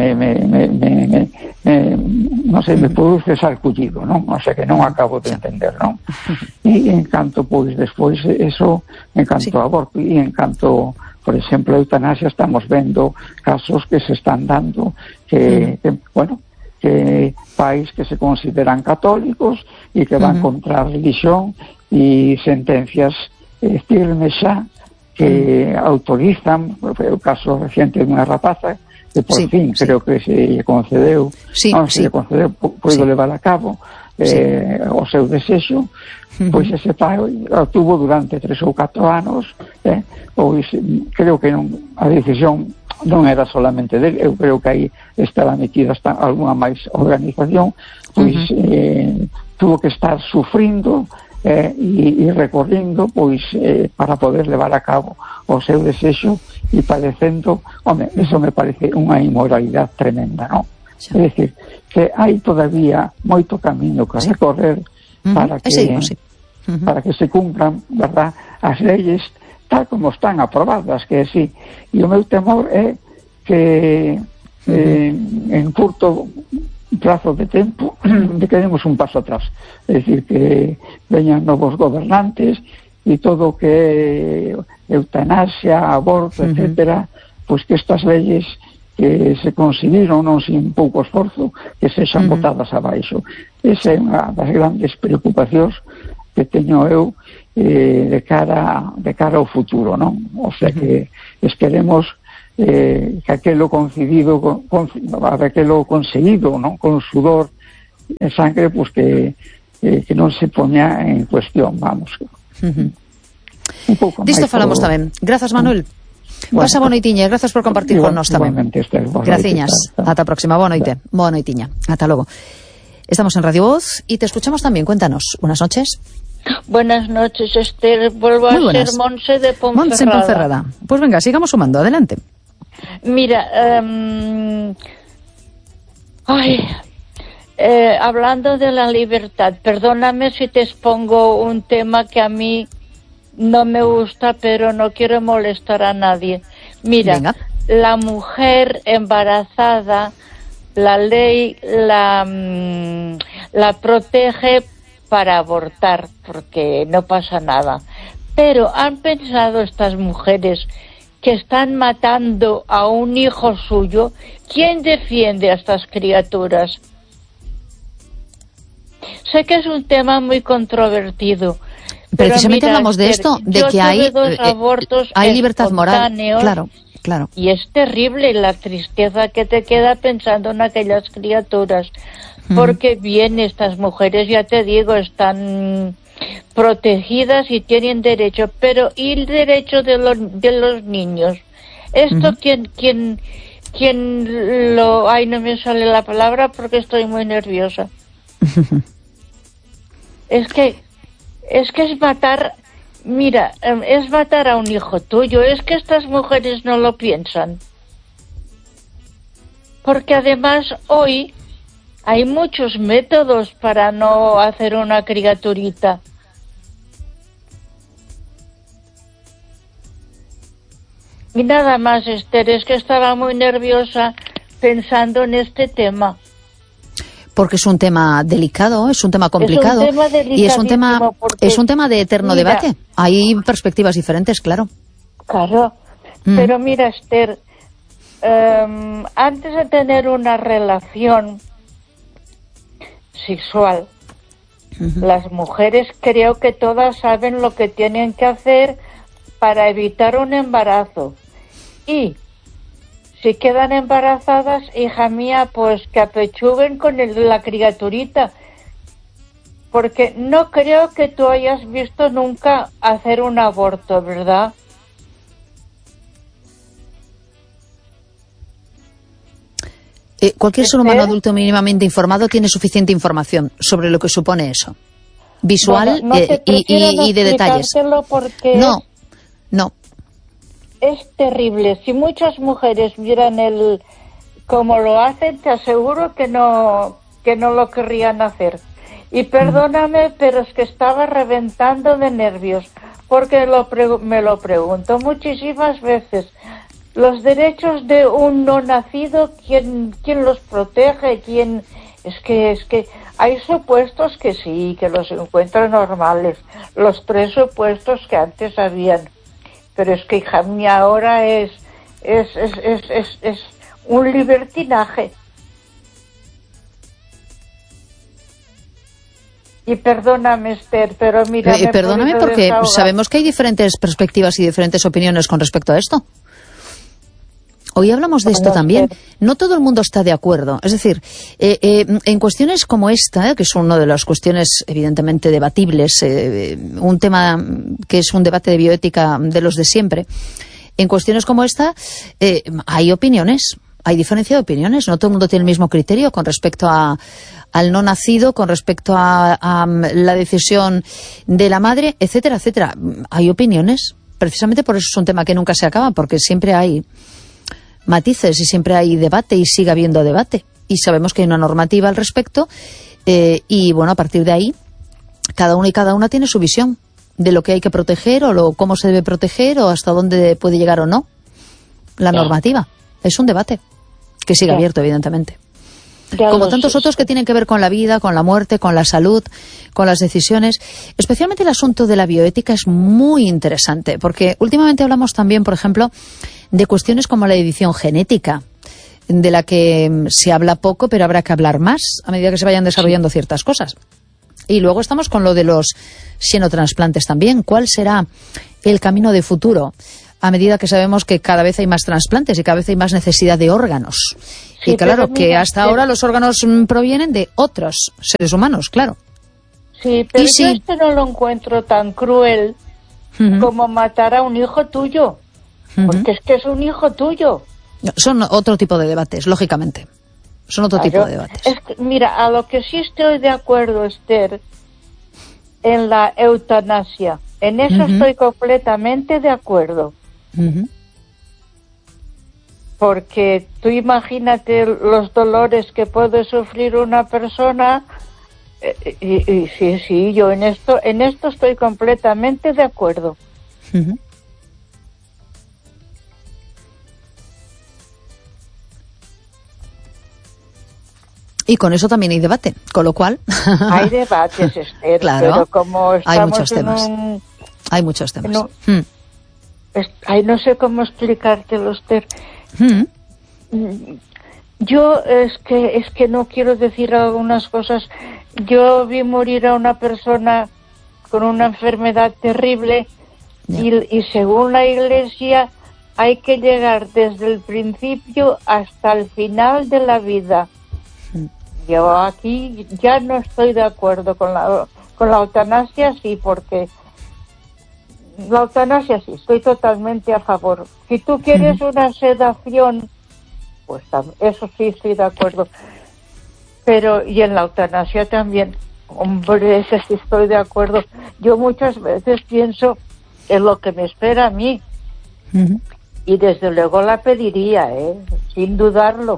non sei, me produce sarcullido, non? O sea que non acabo de entender, non? E en canto, pois, despois, eso, en canto ao aborto e en canto, por exemplo, a eutanasia, estamos vendo casos que se están dando que pais que se consideran católicos e que van contra a religión e sentencias firmes xa que autorizan, o caso reciente dunha rapaza que por fin creo que se lle concedeu, poido levar a cabo o seu desexo, pois ese pai tuvo durante 3 ou 4 anos, pois creo que a decisión non era solamente dele, eu creo que aí estaba metida hasta alguna máis organización, pois tuvo que estar sufrindo e recorrendo pois para poder levar a cabo o seu desexo e padecendo, eso me parece unha inmoralidade tremenda, non? É dicir, que hai todavía moito camiño que recorrer para que se cumpran, verdad, as leyes tal como están aprobadas, que sí. E o meu temor é que en curto plazo de tempo de que demos un paso atrás, es decir, que veñan novos gobernantes e todo que eutanasia, aborto, etcétera, pois que estas leyes que se conseguiron non sin pouco esforzo que sexan botadas abaixo. Esa é unha das grandes preocupacións que teño eu de cara ao futuro, non? O sea que esperemos que aquelo conseguido, non? Con sudor e sangre, pues que non se poña en cuestión, vamos. Disto falamos tamén. Grazas, Manuel. Pasa boa noitiña, grazas por compartir con nós tamén. Graciñas, ata a próxima, boa noite. Boa noitiña, ata logo. Estamos en Radio Voz y te escuchamos también, cuéntanos. Buenas noches. Buenas noches, Esther. Vuelvo a ser Monse de Ponferrada. Monse en Ponferrada. Pues venga, sigamos sumando, adelante. Mira, hablando de la libertad, perdóname si te expongo un tema que a mí no me gusta, pero no quiero molestar a nadie. Mira, venga. La mujer embarazada, la ley la protege para abortar, porque no pasa nada. Pero ¿han pensado estas mujeres que están matando a un hijo suyo? ¿Quién defiende a estas criaturas? Sé que es un tema muy controvertido. Precisamente mira, hablamos de esto, de que hay libertad moral. Claro. Y es terrible la tristeza que te queda pensando en aquellas criaturas. Porque bien, estas mujeres, ya te digo, están protegidas y tienen derecho, pero ¿y el derecho de los niños? Esto, ¿quién lo... Ay, no me sale la palabra porque estoy muy nerviosa. Es que es matar, mira, es matar a un hijo tuyo. Es que estas mujeres no lo piensan. Porque además hoy hay muchos métodos para no hacer una criaturita. Y nada más, Esther, es que estaba muy nerviosa pensando en este tema. Porque es un tema delicado, es un tema complicado, y es un tema de eterno debate. Hay perspectivas diferentes, claro. Claro, pero mira, Esther, antes de tener una relación sexual, las mujeres creo que todas saben lo que tienen que hacer para evitar un embarazo. Y si quedan embarazadas, hija mía, pues que apechuguen con la criaturita. Porque no creo que tú hayas visto nunca hacer un aborto, ¿verdad? Cualquier ser humano adulto mínimamente informado tiene suficiente información sobre lo que supone eso. Visual y de detalles. Porque no. Es terrible. Si muchas mujeres vieran cómo lo hacen, te aseguro que no lo querrían hacer. Y perdóname, pero es que estaba reventando de nervios, porque me lo pregunto muchísimas veces. Los derechos de un no nacido, ¿quién los protege? Es que hay supuestos que sí, que los encuentro normales. Los 3 supuestos que antes habían. Pero es que, hija mía, ahora es un libertinaje. Y perdóname, Esther, pero mira... perdóname porque sabemos que hay diferentes perspectivas y diferentes opiniones con respecto a esto. Hoy hablamos de esto también. No todo el mundo está de acuerdo. Es decir, en cuestiones como esta, que es una de las cuestiones evidentemente debatibles, un tema que es un debate de bioética de los de siempre, en cuestiones como esta hay opiniones, hay diferencia de opiniones. No todo el mundo tiene el mismo criterio con respecto al no nacido, con respecto a la decisión de la madre, etcétera, etcétera. Hay opiniones. Precisamente por eso es un tema que nunca se acaba, porque siempre hay matices y siempre hay debate y sigue habiendo debate. Y sabemos que hay una normativa al respecto y, bueno, a partir de ahí, cada uno y cada una tiene su visión de lo que hay que proteger o cómo se debe proteger o hasta dónde puede llegar o no la normativa. Es un debate que sigue abierto, evidentemente. Como tantos otros que tienen que ver con la vida, con la muerte, con la salud, con las decisiones. Especialmente el asunto de la bioética es muy interesante, porque últimamente hablamos también, por ejemplo, de cuestiones como la edición genética, de la que se habla poco, pero habrá que hablar más a medida que se vayan desarrollando ciertas cosas. Y luego estamos con lo de los xenotransplantes también. ¿Cuál será el camino de futuro a medida que sabemos que cada vez hay más trasplantes y cada vez hay más necesidad de órganos? Sí, y claro, mira, que hasta ahora los órganos provienen de otros seres humanos, claro. Sí, pero yo no lo encuentro tan cruel como matar a un hijo tuyo, porque es que es un hijo tuyo. Son otro tipo de debates, lógicamente. Son otro tipo de debates. Es que, mira, a lo que sí estoy de acuerdo, Esther, en la eutanasia. En eso estoy completamente de acuerdo. Porque tú imagínate los dolores que puede sufrir una persona. Y sí, yo en esto estoy completamente de acuerdo. Y con eso también hay debate, con lo cual... Hay debates, Esther, claro, pero como estamos hay muchos temas. Hay muchos temas. No sé cómo explicártelo, Esther. Yo es que no quiero decir algunas cosas. Yo vi morir a una persona con una enfermedad terrible y según la Iglesia hay que llegar desde el principio hasta el final de la vida. Yo aquí ya no estoy de acuerdo con la eutanasia, sí, porque la eutanasia sí, estoy totalmente a favor. Si tú quieres una sedación, pues eso sí estoy de acuerdo. Pero, y en la eutanasia también, hombre, ese sí estoy de acuerdo. Yo muchas veces pienso en lo que me espera a mí. Y desde luego la pediría, sin dudarlo.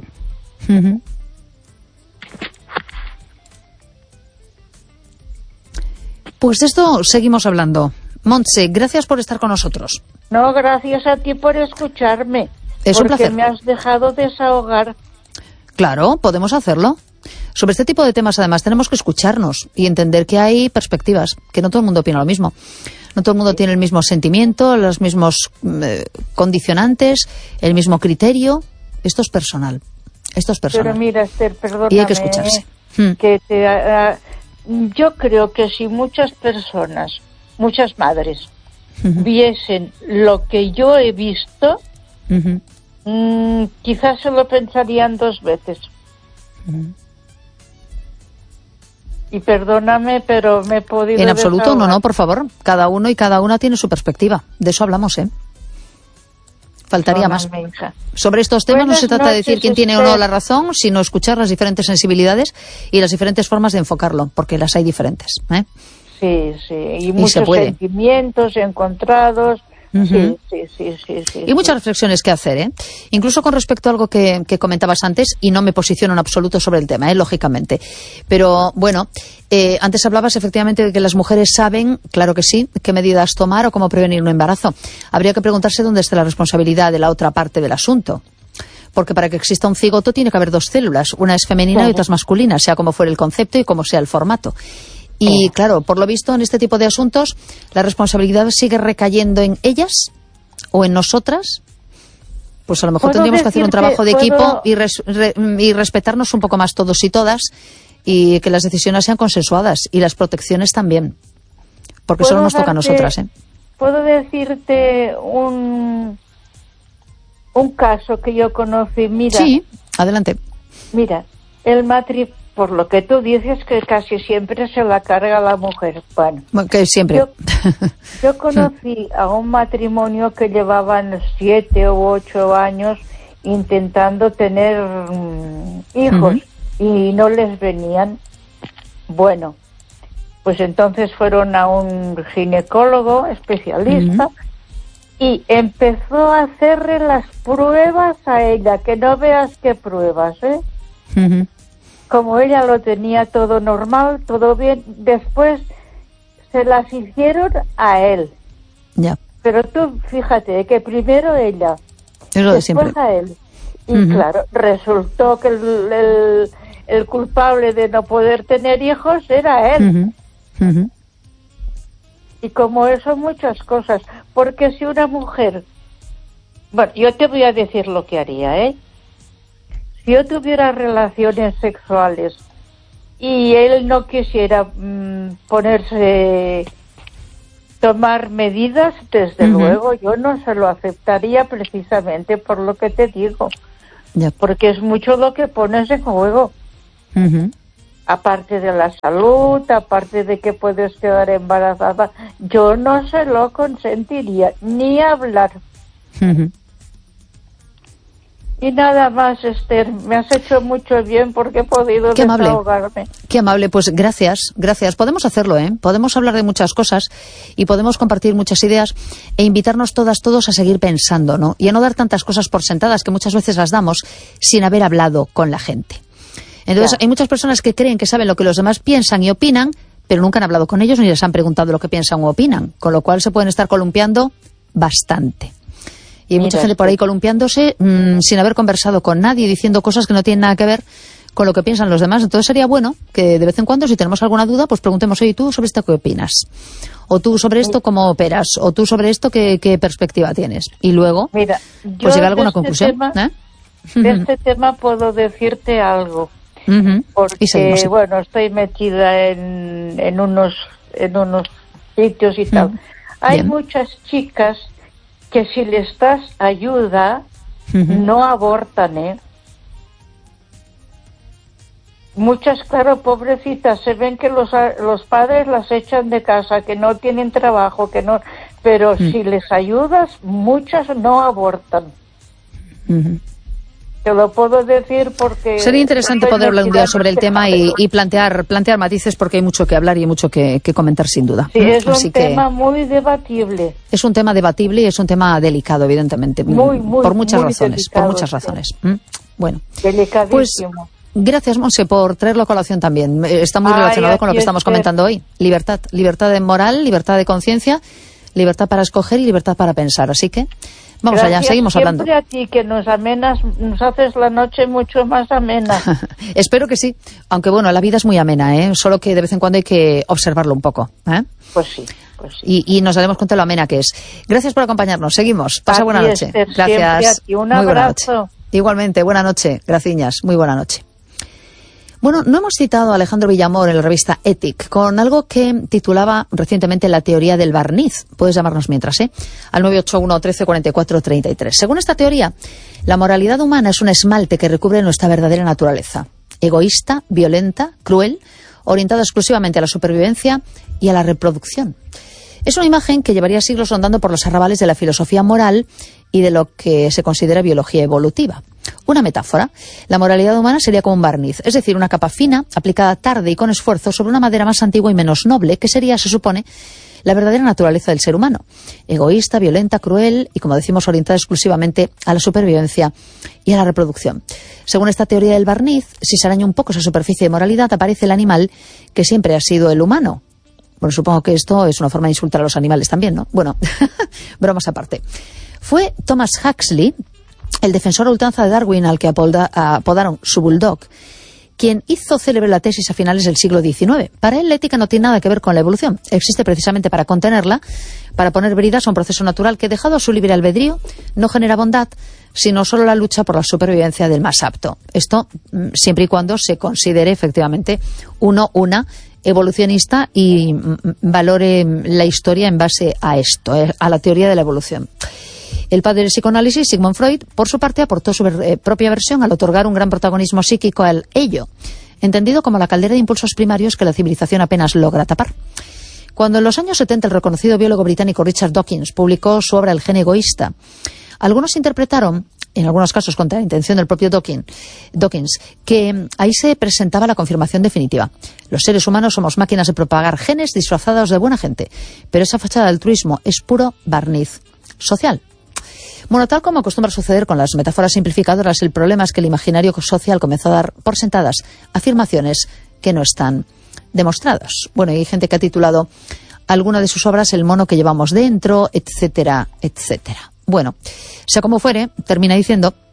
Pues de esto seguimos hablando. Montse, gracias por estar con nosotros. No, gracias a ti por escucharme. Es un placer. Porque me has dejado desahogar. Claro, podemos hacerlo. Sobre este tipo de temas, además, tenemos que escucharnos y entender que hay perspectivas, que no todo el mundo opina lo mismo. No todo el mundo tiene el mismo sentimiento, los mismos condicionantes, el mismo criterio. Esto es personal. Pero mira, Esther, perdóname. Y hay que escucharse. Yo creo que si muchas personas, muchas madres, viesen lo que yo he visto, quizás se lo pensarían dos veces. Y perdóname, pero me he podido... En absoluto, desahogar. No, por favor. Cada uno y cada una tiene su perspectiva. De eso hablamos, Faltaría más. Sobre estos temas no se trata de decir quién tiene o no la razón, sino escuchar las diferentes sensibilidades y las diferentes formas de enfocarlo, porque las hay diferentes. Sí, y muchos sentimientos encontrados. Sí. Y muchas reflexiones que hacer, Incluso con respecto a algo que comentabas antes, y no me posiciono en absoluto sobre el tema, lógicamente. Pero, bueno, antes hablabas efectivamente de que las mujeres saben, claro que sí, qué medidas tomar o cómo prevenir un embarazo. Habría que preguntarse dónde está la responsabilidad de la otra parte del asunto. Porque para que exista un cigoto tiene que haber dos células, una es femenina y otra es masculina, sea como fuere el concepto y como sea el formato. Y claro, por lo visto en este tipo de asuntos la responsabilidad sigue recayendo en ellas o en nosotras. Pues a lo mejor tendríamos que hacer un trabajo de equipo y respetarnos un poco más todos y todas, y que las decisiones sean consensuadas y las protecciones también, porque solo nos toca a nosotras. ¿Puedo decirte un caso que yo conocí? Mira, sí, adelante. Mira, el matrimonio, por lo que tú dices, que casi siempre se la carga la mujer. Bueno, que siempre. Yo conocí a un matrimonio que llevaban 7 u 8 años intentando tener hijos y no les venían. Bueno, pues entonces fueron a un ginecólogo especialista y empezó a hacerle las pruebas a ella, que no veas qué pruebas, Como ella lo tenía todo normal, todo bien, después se las hicieron a él. Ya. Pero tú fíjate que primero ella, es lo de después siempre. A él. Y claro, resultó que el culpable de no poder tener hijos era él. Y como eso, muchas cosas. Porque si una mujer... Bueno, yo te voy a decir lo que haría, ¿eh? Si yo tuviera relaciones sexuales y él no quisiera tomar medidas, desde luego yo no se lo aceptaría, precisamente por lo que te digo. Porque es mucho lo que pones en juego. Aparte de la salud, aparte de que puedes quedar embarazada, yo no se lo consentiría, ni hablar. Y nada más, Esther, me has hecho mucho bien porque he podido desahogarme. Qué amable, pues gracias. Podemos hacerlo, ¿eh? Podemos hablar de muchas cosas y podemos compartir muchas ideas e invitarnos todos a seguir pensando, ¿no? Y a no dar tantas cosas por sentadas que muchas veces las damos sin haber hablado con la gente. Entonces, hay muchas personas que creen que saben lo que los demás piensan y opinan, pero nunca han hablado con ellos ni les han preguntado lo que piensan o opinan, con lo cual se pueden estar columpiando bastante. Y hay mucha gente por ahí columpiándose sin haber conversado con nadie, diciendo cosas que no tienen nada que ver con lo que piensan los demás. Entonces sería bueno que de vez en cuando, si tenemos alguna duda, pues preguntemos, oye, ¿tú sobre esto qué opinas? O tú sobre esto cómo operas, o tú sobre esto qué perspectiva tienes. Y luego, mira, pues llegar a alguna conclusión. De este tema puedo decirte algo. Porque, bueno, estoy metida en unos sitios y tal. Hay muchas chicas que si les das ayuda, no abortan, ¿eh? Muchas, claro, pobrecitas, se ven que los padres las echan de casa, que no tienen trabajo, que no... Pero si les ayudas, muchas no abortan. Te lo puedo decir porque... Sería interesante poder hablar un día sobre el tema y plantear matices, porque hay mucho que hablar y hay mucho que comentar, sin duda. Sí, es un tema muy debatible. Es un tema debatible y es un tema delicado, evidentemente. Por muchas razones. Por muchas razones. Bueno, pues gracias, Monse, por traerlo a colación también. Está muy relacionado con lo que estamos comentando hoy. Libertad de moral, libertad de conciencia, libertad para escoger y libertad para pensar. Así que... vamos allá, seguimos hablando. Siempre a ti, que nos haces la noche mucho más amena. Espero que sí, aunque bueno, la vida es muy amena, ¿eh? Solo que de vez en cuando hay que observarlo un poco, ¿eh? Pues sí. Y nos daremos cuenta de lo amena que es. Gracias por acompañarnos, seguimos. Pasa buena noche. Esther, gracias. Un muy buena abrazo. noche. Igualmente, buena noche, graciñas, muy buena noche. Bueno, no hemos citado a Alejandro Villamor en la revista Ethic con algo que titulaba recientemente La teoría del barniz. Puedes llamarnos mientras, al 981 13 44 33. Según esta teoría, la moralidad humana es un esmalte que recubre nuestra verdadera naturaleza. Egoísta, violenta, cruel, orientada exclusivamente a la supervivencia y a la reproducción. Es una imagen que llevaría siglos rondando por los arrabales de la filosofía moral y de lo que se considera biología evolutiva. Una metáfora, la moralidad humana sería como un barniz, es decir, una capa fina, aplicada tarde y con esfuerzo sobre una madera más antigua y menos noble, que sería, se supone, la verdadera naturaleza del ser humano. Egoísta, violenta, cruel y, como decimos, orientada exclusivamente a la supervivencia y a la reproducción. Según esta teoría del barniz, si se araña un poco esa superficie de moralidad, aparece el animal que siempre ha sido el humano. Bueno, supongo que esto es una forma de insultar a los animales también, ¿no? Bueno, bromas aparte. Fue Thomas Huxley, el defensor a ultranza de Darwin, al que apodaron su bulldog, quien hizo célebre la tesis a finales del siglo XIX. Para él, la ética no tiene nada que ver con la evolución. Existe precisamente para contenerla, para poner bridas a un proceso natural que, dejado a su libre albedrío, no genera bondad, sino solo la lucha por la supervivencia del más apto. Esto siempre y cuando se considere efectivamente una evolucionista y valore la historia en base a esto, a la teoría de la evolución. El padre del psicoanálisis, Sigmund Freud, por su parte, aportó su propia versión al otorgar un gran protagonismo psíquico al ello, entendido como la caldera de impulsos primarios que la civilización apenas logra tapar. Cuando en los años 70 el reconocido biólogo británico Richard Dawkins publicó su obra El gen egoísta, algunos interpretaron, en algunos casos contra la intención del propio Dawkins, que ahí se presentaba la confirmación definitiva. Los seres humanos somos máquinas de propagar genes disfrazados de buena gente, pero esa fachada de altruismo es puro barniz social. Bueno, tal como acostumbra suceder con las metáforas simplificadoras, el problema es que el imaginario social comenzó a dar por sentadas afirmaciones que no están demostradas. Bueno, y hay gente que ha titulado alguna de sus obras El mono que llevamos dentro, etcétera, etcétera. Bueno, sea como fuere, termina diciendo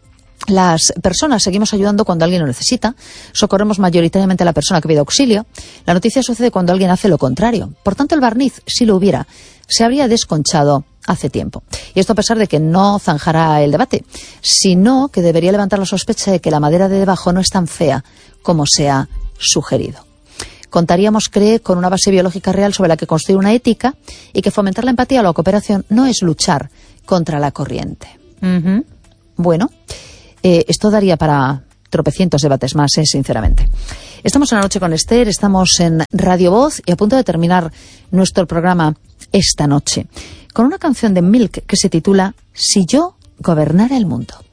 Las personas seguimos ayudando cuando alguien lo necesita, socorremos mayoritariamente a la persona que pide auxilio. La noticia sucede cuando alguien hace lo contrario. Por tanto, el barniz, si lo hubiera, se habría desconchado hace tiempo. Y esto a pesar de que no zanjará el debate, sino que debería levantar la sospecha de que la madera de debajo no es tan fea como se ha sugerido. Contaríamos, cree, con una base biológica real sobre la que construir una ética y que fomentar la empatía o la cooperación no es luchar contra la corriente. Bueno, esto daría para tropecientos debates más, sinceramente. Estamos en La Noche con Esther, estamos en Radio Voz y a punto de terminar nuestro programa esta noche con una canción de Milk que se titula Si yo gobernara el mundo.